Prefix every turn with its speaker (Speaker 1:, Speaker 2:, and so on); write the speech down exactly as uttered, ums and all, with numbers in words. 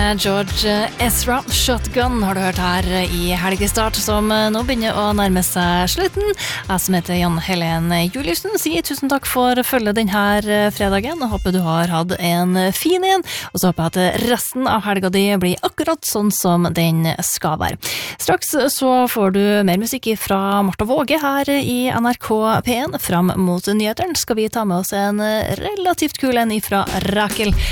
Speaker 1: med George Ezra. Shotgun har du hørt her i helgestart, som nå begynner å nærme seg slutten. Jeg som heter Jan Helen Juliussen sier tusen takk for følget denne fredagen, og håper du har hatt en fin en, og så håper jeg at resten av helga di blir akkurat sånn som den skal være. Straks så får du mer musikk fra Martha Våge her i N R K P en. Fram mot nyheteren skal vi ta med oss en relativt kul en ifra Rakel.